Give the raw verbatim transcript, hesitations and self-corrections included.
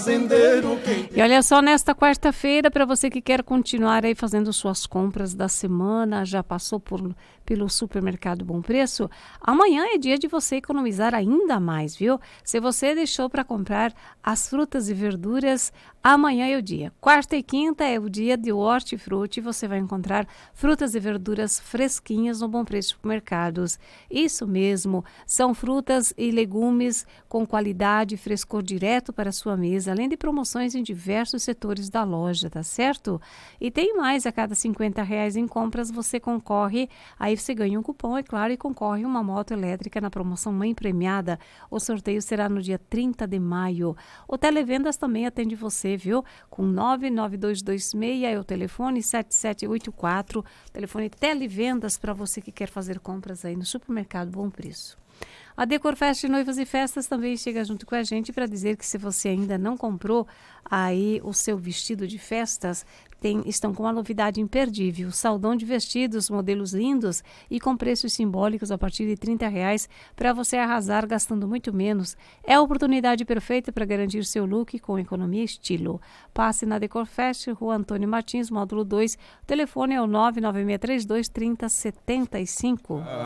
E olha só, nesta quarta-feira, para você que quer continuar aí fazendo suas compras da semana, já passou por, pelo supermercado Bom Preço, amanhã é dia de você economizar ainda mais, viu? Se você deixou para comprar as frutas e verduras, amanhã é o dia. Quarta e quinta é o dia de hortifruti, você vai encontrar frutas e verduras fresquinhas no Bom Preço Supermercados. Isso mesmo, são frutas e legumes com qualidade e frescor direto para a sua mesa, além de promoções em diversos setores da loja, tá certo? E tem mais, a cada cinquenta reais em compras você concorre, aí você ganha um cupom, é claro, e concorre uma moto elétrica na promoção Mãe Premiada. O sorteio será no dia trinta de maio. O Televendas também atende você, viu? Com nove nove dois dois seis é o telefone sete sete oito quatro, telefone Televendas para você que quer fazer compras aí no supermercado Bom Preço. A Decorfest Noivas e Festas também chega junto com a gente para dizer que se você ainda não comprou aí o seu vestido de festas, tem, estão com uma novidade imperdível, saldão de vestidos, modelos lindos e com preços simbólicos a partir de trinta reais para você arrasar gastando muito menos. É a oportunidade perfeita para garantir seu look com economia e estilo. Passe na Decorfest, Rua Antônio Martins, módulo dois, o telefone é o nove nove seis três dois três zero sete cinco.